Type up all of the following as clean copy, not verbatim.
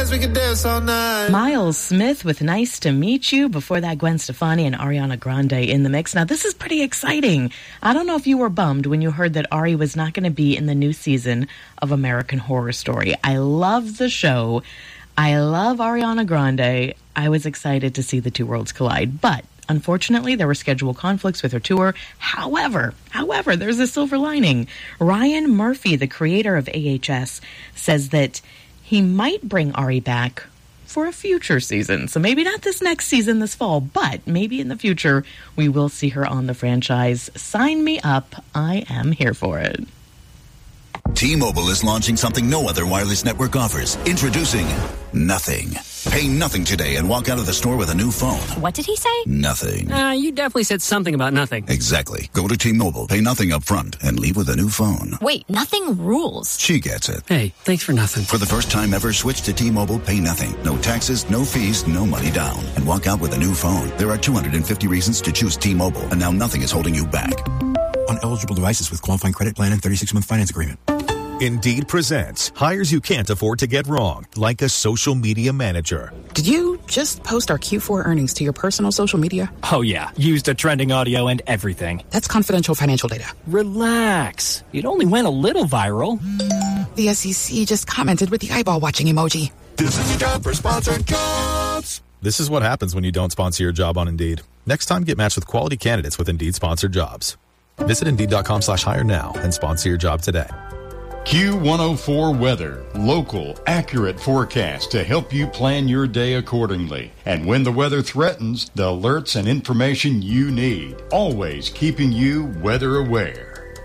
dance, we can dance all night. Miles Smith with Nice to Meet You. Before that, Gwen Stefani and Ariana Grande in the mix. Now, this is pretty exciting. I don't know if you were bummed when you heard that Ari was not going to be in the new season of American Horror Story. I love the show. I love Ariana Grande. I was excited to see the two worlds collide, but unfortunately, there were schedule conflicts with her tour. However, there's a silver lining. Ryan Murphy, the creator of AHS, says that he might bring Ari back for a future season. So maybe not this next season, this fall, but maybe in the future we will see her on the franchise. Sign me up. I am here for it. T-Mobile is launching something no other wireless network offers. Introducing Nothing. Pay nothing today and walk out of the store with a new phone. What did he say? Nothing. You definitely said something about nothing. Exactly. Go to T-Mobile, pay nothing up front, and leave with a new phone. Wait, nothing rules. She gets it. Hey, thanks for nothing. For the first time ever, switch to T-Mobile, pay nothing. No taxes, no fees, no money down. And walk out with a new phone. There are 250 reasons to choose T-Mobile, and now nothing is holding you back. On eligible devices with qualifying credit plan and 36-month finance agreement. Indeed presents hires you can't afford to get wrong, like a social media manager. Did you just post our Q4 earnings to your personal social media? Oh, yeah. Used the trending audio and everything. That's confidential financial data. Relax. It only went a little viral. The SEC just commented with the eyeball watching emoji. This is your job for sponsored jobs. This is what happens when you don't sponsor your job on Indeed. Next time, get matched with quality candidates with Indeed sponsored jobs. Visit Indeed.com/hire now and sponsor your job today. Q104 Weather. Local, accurate forecast to help you plan your day accordingly. And when the weather threatens, the alerts and information you need. Always keeping you weather aware.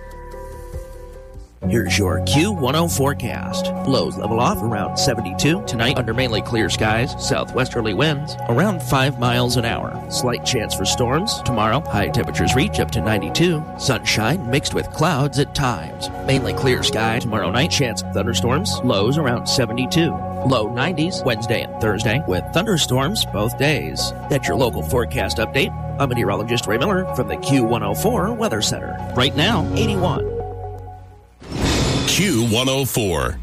Here's your Q10 forecast. Lows level off around 72. Tonight, under mainly clear skies, southwesterly winds around 5 miles an hour. Slight chance for storms. Tomorrow, high temperatures reach up to 92. Sunshine mixed with clouds at times. Mainly clear sky tomorrow night. Chance of thunderstorms. Lows around 72. Low 90s Wednesday and Thursday with thunderstorms both days. That's your local forecast update. I'm meteorologist Ray Miller from the Q104 Weather Center. Right now, 81. Q104.